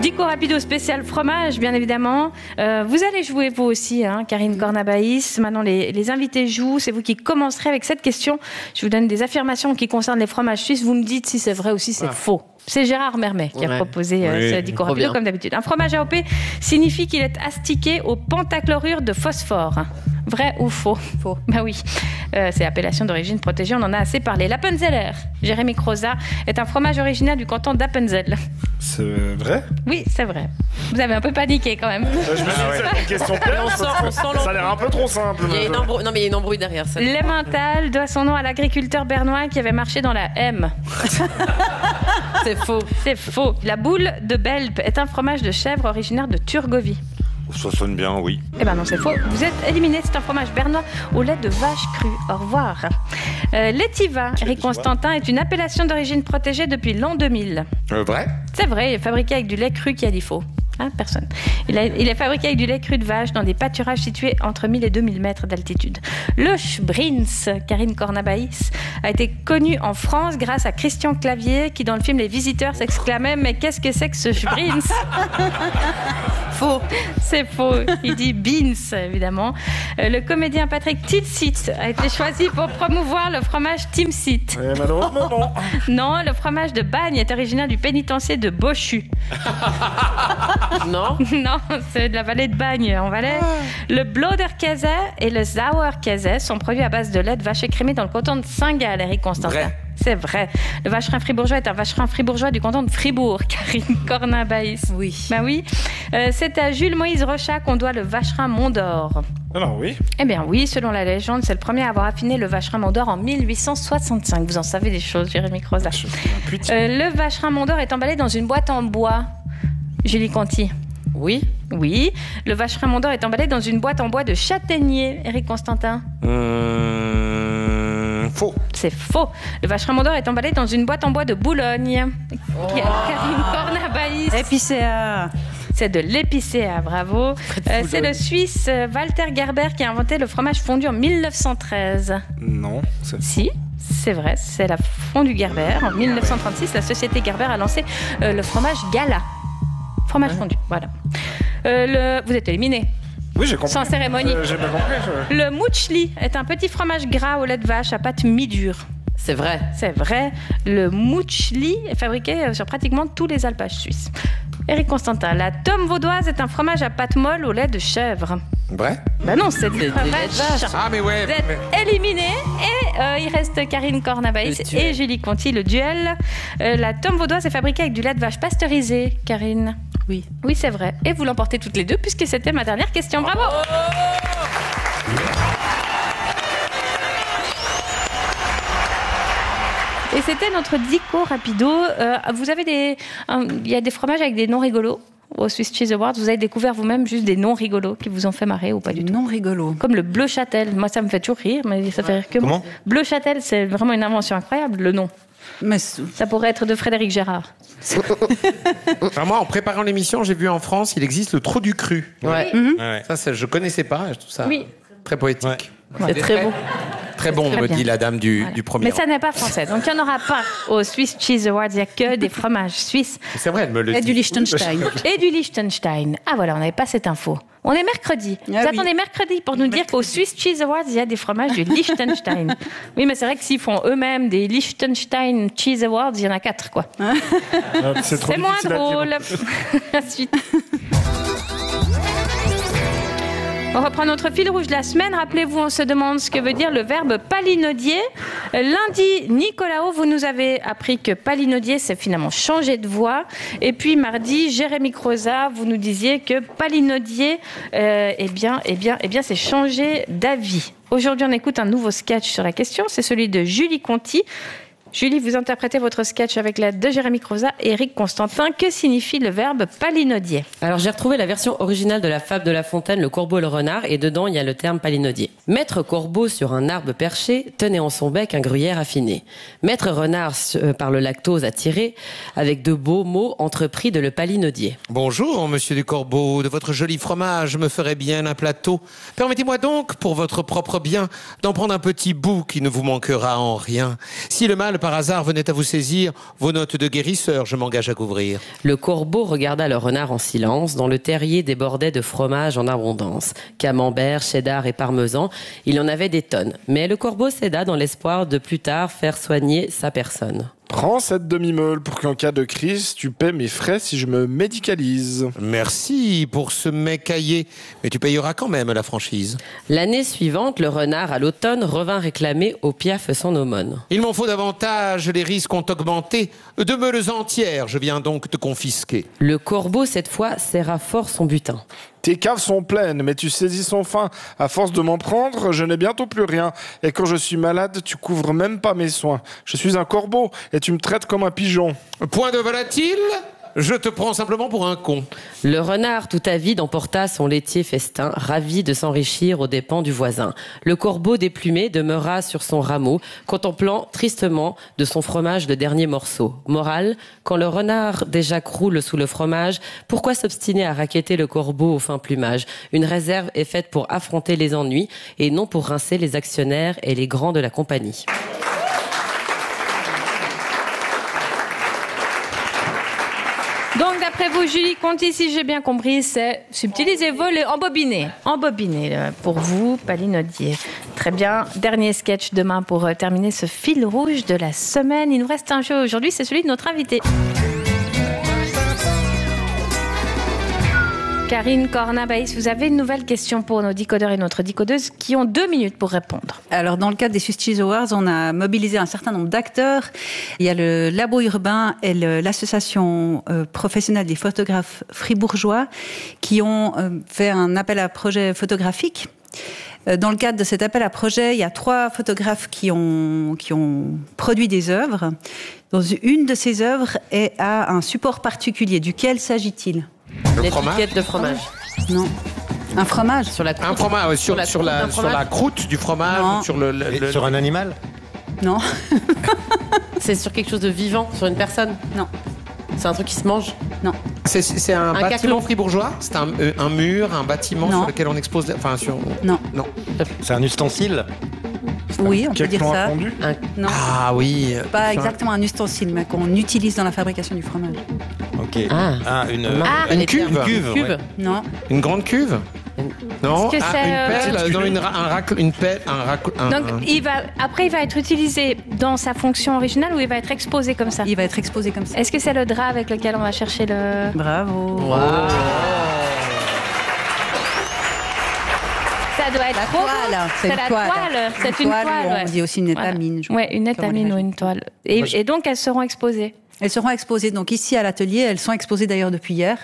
Dico rapido spécial fromage, bien évidemment. Vous allez jouer vous aussi, Karine Cornabaïs. Maintenant, les invités jouent. C'est vous qui commencerez avec cette question. Je vous donne des affirmations qui concernent les fromages suisses. Vous me dites si c'est vrai ou si c'est faux. C'est Gérard Mermet qui a proposé ce Dico rapido, comme d'habitude. Un fromage AOP signifie qu'il est astiqué au pentachlorure de phosphore. Vrai ou faux? Faux. Bah oui, c'est appellation d'origine protégée, on en a assez parlé. L'Appenzeller, Jérémy Croza, est un fromage originaire du canton d'Appenzell. C'est vrai? Oui, c'est vrai. Vous avez un peu paniqué quand même. Je me suis dit, c'est une question piège. On sent Ça a l'air un peu trop simple. Il y a non, mais il y a une embrouille derrière ça. L'Emmental doit son nom à l'agriculteur bernois qui avait marché dans la M. C'est faux. C'est faux. La boule de Belp est un fromage de chèvre originaire de Turgovie. Ça sonne bien, oui. Eh ben non, c'est faux. Vous êtes éliminé. C'est un fromage bernois au lait de vache crue. Au revoir. L'étiva, Eric Constantin, est une appellation d'origine protégée depuis l'an 2000. Vrai? C'est vrai, il est fabriqué avec du lait cru qui a dit faux. Personne. Il est fabriqué avec du lait cru de vache dans des pâturages situés entre 1000 et 2000 mètres d'altitude. Le Sbrins, Karine Cornabaïs, a été connu en France grâce à Christian Clavier qui, dans le film Les Visiteurs, s'exclamait « Mais qu'est-ce que c'est que ce Sbrins ?» Faux. C'est faux. Il dit beans, évidemment. Le comédien Patrick Tilsit a été choisi pour promouvoir le fromage Timsit. Malheureusement, non. Non, le fromage de Bagne est originaire du pénitencier de Bochu. Non. Non, c'est de la vallée de Bagne, en Valais. Le Bloderkäse et le Sauerkäse sont produits à base de lait de vache écrémé dans le canton de Saint-Gall, Eric Constantin. Vrai. C'est vrai. Le vacherin fribourgeois est un vacherin fribourgeois du canton de Fribourg, Karine Cornabaïs. Oui. Bah oui. C'est à Jules-Moïse Rochat qu'on doit le vacherin Mont d'Or. Alors oui. Eh bien oui, selon la légende, c'est le premier à avoir affiné le vacherin Mont d'Or en 1865. Vous en savez des choses, Jérémy Croza. Le vacherin Mont d'Or est emballé dans une boîte en bois. Julie Conti. Oui. Oui. Le vacherin Mont d'Or est emballé dans une boîte en bois de châtaignier, Eric Constantin. Faux. C'est faux. Le vacherin Mont d'Or est emballé dans une boîte en bois de Boulogne. Karine Cornabaïs. Épicéa. C'est de l'épicéa, bravo. C'est le Suisse Walter Gerber qui a inventé le fromage fondu en 1913. Non. Si, c'est vrai, c'est la fondue Gerber. En 1936, la société Gerber a lancé le fromage Gala. Fromage fondu, voilà. Vous êtes éliminé. Oui, j'ai compris. Sans cérémonie. J'ai pas compris. Le mouchli est un petit fromage gras au lait de vache à pâte mi-dure. C'est vrai. C'est vrai. Le mouchli est fabriqué sur pratiquement tous les alpages suisses. Éric Constantin, la tome vaudoise est un fromage à pâte molle au lait de chèvre. Vrai? Ben non, c'est du lait de vache. Ah, mais ouais. Vous êtes éliminé et il reste Karine Cornabaïs et Julie Conti, le duel. La tome vaudoise est fabriquée avec du lait de vache pasteurisé, Karine. Oui. Oui, c'est vrai. Et vous l'emportez toutes les deux puisque c'était ma dernière question. Bravo! Et c'était notre Dico rapido. Vous avez il y a des fromages avec des noms rigolos au Swiss Cheese Awards. Vous avez découvert vous-même juste des noms rigolos qui vous ont fait marrer ou pas du tout? Non rigolo. Comme le Bleu Châtel. Moi, ça me fait toujours rire, mais ça fait rire que moi. Comment? Bleu Châtel, c'est vraiment une invention incroyable, le nom. Mais ça pourrait être de Frédéric Gérard. Enfin, moi, en préparant l'émission, j'ai vu en France, il existe le trou du cru. Ouais. Ça, je connaissais pas. Je trouve ça très poétique. Ouais. C'est très beau. Très bon, me dit la dame du premier. Mais ça n'est pas français, donc il n'y en aura pas au Swiss Cheese Awards. Il n'y a que des fromages suisses. C'est vrai, elle me le dit. Et du Liechtenstein. Et du Liechtenstein. Ah voilà, on n'avait pas cette info. On est mercredi. Vous attendez mercredi pour nous dire qu'au Swiss Cheese Awards, il y a des fromages du Liechtenstein. Oui, mais c'est vrai que s'ils font eux-mêmes des Liechtenstein Cheese Awards, il y en a 4, quoi. C'est moins drôle. Ensuite. On reprend notre fil rouge de la semaine. Rappelez-vous, on se demande ce que veut dire le verbe palinodier. Lundi, Nicolao, vous nous avez appris que palinodier, c'est finalement changer de voix. Et puis mardi, Jérémy Croza, vous nous disiez que palinodier, eh bien, c'est changer d'avis. Aujourd'hui, on écoute un nouveau sketch sur la question. C'est celui de Julie Conti. Julie, vous interprétez votre sketch avec l'aide de Jérémy Croza et Eric Constantin. Que signifie le verbe palinodier? Alors, j'ai retrouvé la version originale de la fable de La Fontaine, Le Corbeau et le Renard, et dedans, il y a le terme palinodier. Maître Corbeau sur un arbre perché tenait en son bec un gruyère affiné. Maître Renard par le lactose attiré, avec de beaux mots entrepris de le palinodier. Bonjour, monsieur du Corbeau. De votre joli fromage me ferait bien un plateau. Permettez-moi donc, pour votre propre bien, d'en prendre un petit bout qui ne vous manquera en rien. Si le mal par hasard venait à vous saisir, vos notes de guérisseur, je m'engage à couvrir. Le Corbeau regarda le renard en silence, dont le terrier débordait de fromage en abondance. Camembert, cheddar et parmesan, il en avait des tonnes. Mais le Corbeau céda dans l'espoir de plus tard faire soigner sa personne. Prends cette demi-meule pour qu'en cas de crise, tu paies mes frais si je me médicalise. Merci pour ce mets caillé, mais tu payeras quand même la franchise. L'année suivante, le renard, à l'automne, revint réclamer au Piaf son aumône. Il m'en faut davantage, les risques ont augmenté. 2 meules entières, je viens donc te confisquer. Le Corbeau, cette fois, serra fort son butin. Tes caves sont pleines, mais tu saisis son fin. À force de m'en prendre, je n'ai bientôt plus rien. Et quand je suis malade, tu couvres même pas mes soins. Je suis un corbeau et tu me traites comme un pigeon. Point de volatile ? Je te prends simplement pour un con. Le renard, tout avide, emporta son laitier festin, ravi de s'enrichir aux dépens du voisin. Le Corbeau déplumé demeura sur son rameau, contemplant tristement de son fromage le dernier morceau. Morale, quand le renard déjà croule sous le fromage, pourquoi s'obstiner à raqueter le Corbeau au fin plumage ? Une réserve est faite pour affronter les ennuis et non pour rincer les actionnaires et les grands de la compagnie. Donc, d'après vous, Julie Conti, si j'ai bien compris, c'est subtiliser, voler, embobiner. Embobiner, pour vous, Palinodier. Très bien. Dernier sketch demain pour terminer ce fil rouge de la semaine. Il nous reste un jeu aujourd'hui, c'est celui de notre invité. Karine Cornabaïs, vous avez une nouvelle question pour nos décodeurs et notre décodeuse qui ont 2 minutes pour répondre. Alors, dans le cadre des Swiss Cheese Awards, on a mobilisé un certain nombre d'acteurs. Il y a le Labo Urbain et l'association professionnelle des photographes fribourgeois qui ont fait un appel à projet photographique. Dans le cadre de cet appel à projet, il y a 3 photographes qui ont produit des œuvres. Dans une de ces œuvres a un support particulier. Duquel s'agit-il ? L'étiquette de fromage. Non. Un fromage ? Sur la croûte. Un fromage, sur la croûte du fromage, Non. Sur un animal ? Non. C'est sur quelque chose de vivant, sur une personne. Non. C'est un truc qui se mange. Non. C'est un bâtiment caclon. fribourgeois. C'est un mur, un bâtiment Non. sur lequel on expose... Enfin, sur... Non. Non. C'est un ustensile ? Oui, on peut dire Caclon ça. fondu. Non. Ah oui. Pas exactement un ustensile, mais qu'on utilise dans la fabrication du fromage. Ok. Ah. Une Une cuve. Une cuve, ouais. Non. Une grande cuve. Non. Est-ce que c'est, une pelle, non, une pelle, Donc, il va être utilisé dans sa fonction originale ou il va être exposé comme ça ? Il va être exposé comme ça. Est-ce que c'est le drap avec lequel on va chercher le... Bravo. Ça doit être La trop beau. toile. C'est la toile. C'est une toile. On dit aussi une étamine. Ouais, une étamine ou une toile. Et donc, elles seront exposées. Elles seront exposées donc ici à l'atelier. Elles sont exposées d'ailleurs depuis hier.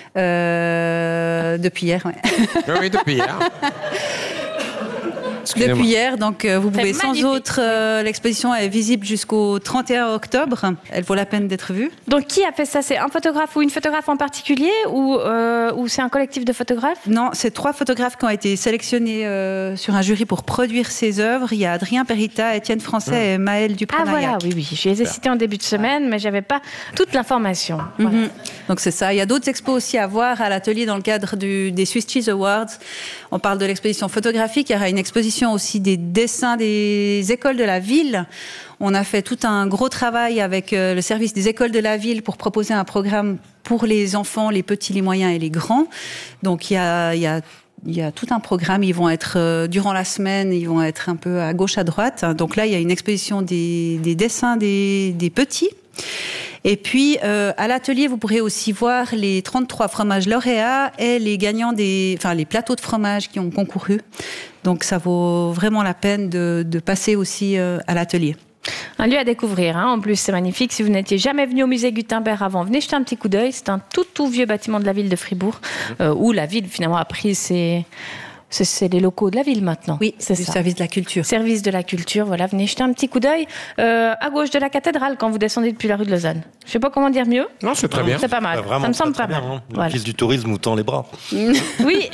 Depuis hier, ouais. Oui, depuis hier. Excusez-moi. Depuis hier, donc vous pouvez sans magnifique. autre. L'exposition est visible jusqu'au 31 octobre. Elle vaut la peine d'être vue. Donc, qui a fait ça ? C'est un photographe ou une photographe en particulier ou c'est un collectif de photographes ? Non, c'est 3 photographes qui ont été sélectionnés sur un jury pour produire ces œuvres. Il y a Adrien Perita, Étienne Français et Maël Ah Duprat-Naillac. voilà, oui. Je les ai cités en début de semaine, mais j'avais pas toute l'information. Voilà. Mhm. Donc c'est ça. Il y a d'autres expos aussi à voir à l'atelier dans le cadre des Swiss Cheese Awards. On parle de l'exposition photographique. Il y aura une exposition aussi des dessins des écoles de la ville. On a fait tout un gros travail avec le service des écoles de la ville pour proposer un programme pour les enfants, les petits, les moyens et les grands. Donc il y a tout un programme. Ils vont être, durant la semaine, ils vont être un peu à gauche, à droite. Donc là, il y a une exposition des dessins des petits. Et puis, à l'atelier, vous pourrez aussi voir les 33 fromages lauréats et les gagnants les plateaux de fromage qui ont concouru. Donc, ça vaut vraiment la peine de passer aussi à l'atelier. Un lieu à découvrir, hein. En plus c'est magnifique. Si vous n'étiez jamais venu au musée Gutenberg avant, venez jeter un petit coup d'œil. C'est un tout vieux bâtiment de la ville de Fribourg, où la ville finalement a pris ses C'est les locaux de la ville maintenant. Oui, c'est du ça. service de la culture. Service de la culture, voilà, venez jeter un petit coup d'œil à gauche de la cathédrale quand vous descendez depuis la rue de Lausanne. Je sais pas comment dire mieux. Non, c'est très bien. C'est pas mal. Vraiment, Ça me semble très pas mal. bien, hein. Voilà. L'office du tourisme vous tend les bras. Oui.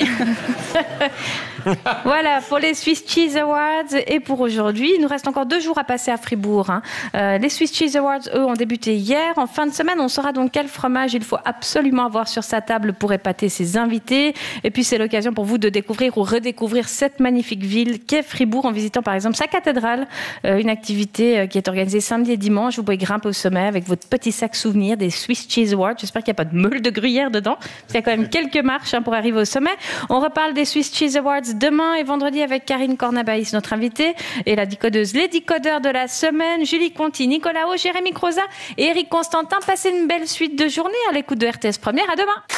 Voilà pour les Swiss Cheese Awards et pour aujourd'hui. Il nous reste encore 2 jours à passer à Fribourg. Les Swiss Cheese Awards, eux, ont débuté hier. En fin de semaine, on saura donc quel fromage il faut absolument avoir sur sa table pour épater ses invités. Et puis, c'est l'occasion pour vous de découvrir ou redécouvrir cette magnifique ville qu'est Fribourg en visitant par exemple sa cathédrale. Une activité qui est organisée samedi et dimanche. Vous pouvez grimper au sommet avec votre petit sac souvenir des Swiss Cheese Awards. J'espère qu'il n'y a pas de meule de gruyère dedans. Parce qu'il y a quand même quelques marches pour arriver au sommet. On reparle des Swiss Cheese Awards demain et vendredi avec Karine Cornabaïs, notre invitée, et la décodeuse, les décodeurs de la semaine, Julie Conti, Nicolas O, Jérémy Croza et Eric Constantin. Passez une belle suite de journée à l'écoute de RTS Première. À demain.